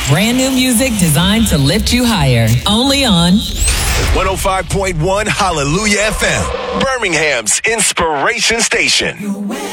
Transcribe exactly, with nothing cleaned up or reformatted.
Brand new music designed to lift you higher. Only on one oh five point one Hallelujah F M, Birmingham's inspiration station.